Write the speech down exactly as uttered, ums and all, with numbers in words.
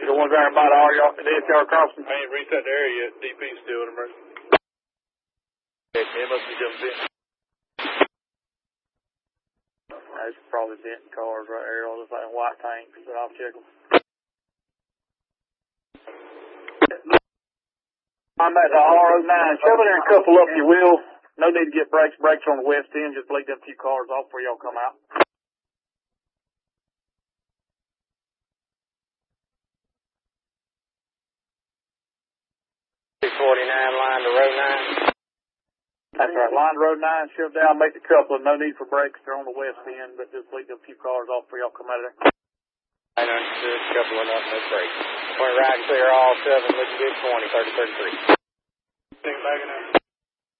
The ones there about all y'all, the S R crossing. I ain't reset the area yet. D P's still in emergency. It must be jumping in. There's probably denting cars right here. All those like white tanks, but I'll check them. I'm at the R oh nine. Shove in there and couple up, you will. No need to get brakes. Brakes on the west end. Just bleed them few cars off before y'all come out. two forty-nine, line to road nine. That's right. Line to road nine. Shove down. Make the couple. No need for brakes. They're on the west end, but just bleed them few cars off before y'all come out of there. I understood. Coupling up, no brakes. Point right, clear all seven. Looking good. twenty, thirty, thirty-three. Take back in there.